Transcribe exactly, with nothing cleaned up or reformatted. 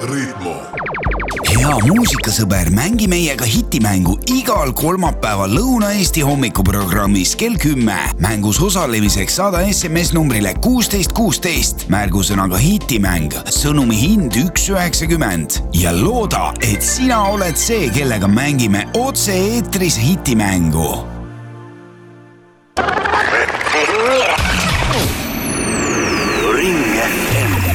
Ritmo. Hea muusikasõber, mängi meiega hitimängu igal kolmapäeval Lõuna-Eesti hommikuprogrammis kell kümme. Mängus osalemiseks saada S M S numbrile kuusteist kuusteist, märgusõnaga hitimäng, sõnumi hind üks üheksakümmend ja looda, et sina oled see, kellega mängime otse eetris hitimängu.